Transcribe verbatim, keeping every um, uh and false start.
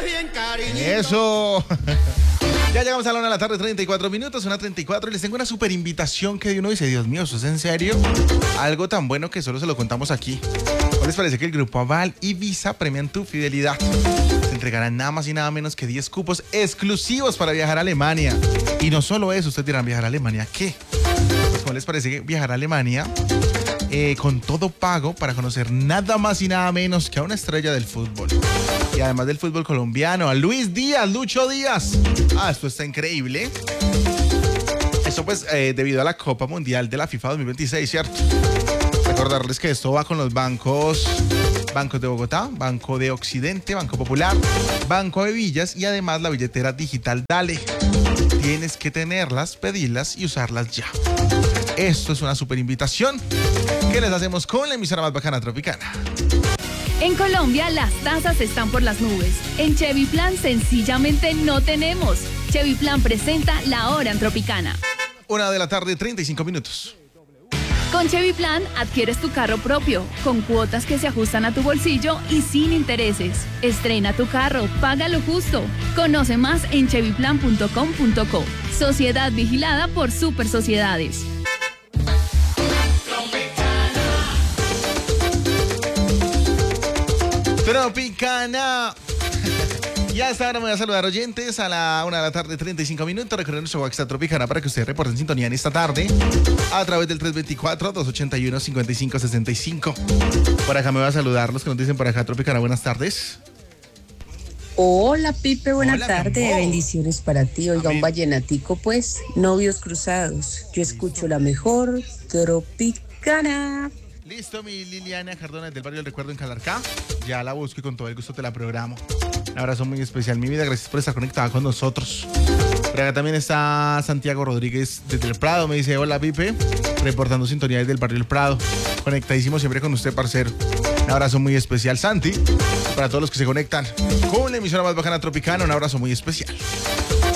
bien cariñito. Eso. Ya llegamos a la una de la tarde, treinta y cuatro minutos, una treinta y cuatro, y les tengo una super invitación que uno dice, Dios mío, ¿eso es en serio? Algo tan bueno que solo se lo contamos aquí. ¿No les parece que el Grupo Aval y Visa premian tu fidelidad? Se entregarán nada más y nada menos que diez cupos exclusivos para viajar a Alemania. Y no solo eso, ustedes dirán, ¿viajar a Alemania qué? Pues, ¿cómo les parece que viajar a Alemania eh, con todo pago para conocer nada más y nada menos que a una estrella del fútbol? Y además del fútbol colombiano, a Luis Díaz, Lucho Díaz. Ah, esto está increíble. Esto pues eh, debido a la Copa Mundial de la FIFA dos mil veintiséis, ¿cierto? Recordarles que esto va con los bancos, Bancos de Bogotá, Banco de Occidente, Banco Popular, Banco de Villas y además la billetera digital Dale. Tienes que tenerlas, pedirlas y usarlas ya. Esto es una super invitación que les hacemos con la emisora más bacana Tropicana. En Colombia las tasas están por las nubes. En Chevy Plan sencillamente no tenemos. Chevy Plan presenta La Hora en Tropicana. Una de la tarde, treinta y cinco minutos. Con Chevy Plan adquieres tu carro propio, con cuotas que se ajustan a tu bolsillo y sin intereses. Estrena tu carro, págalo justo. Conoce más en chevy plan punto com punto co. Sociedad vigilada por Super Sociedades. Tropicana. Y hasta ahora me voy a saludar oyentes a la una de la tarde, treinta y cinco minutos. Recuerden nuestro WhatsApp Tropicana para que ustedes reporten sintonía en esta tarde a través del tres dos cuatro, dos ocho uno, cinco cinco seis cinco. Por acá me voy a saludar los que nos dicen por acá Tropicana. Buenas tardes. Hola Pipe, buena Hola, tarde, bendiciones para ti. Oiga, Amén. un vallenatico pues, novios cruzados. Yo escucho la mejor Tropicana. Listo, mi Liliana Cardona del barrio del Recuerdo en Calarcá. Ya la busco y con todo el gusto te la programo. Un abrazo muy especial, mi vida. Gracias por estar conectada con nosotros. Por acá también está Santiago Rodríguez desde el Prado. Me dice, hola Pipe, reportando sintonía desde el barrio del Prado. Conectadísimo siempre con usted, parcero. Un abrazo muy especial, Santi. Para todos los que se conectan con la emisora más bacana Tropicana, un abrazo muy especial.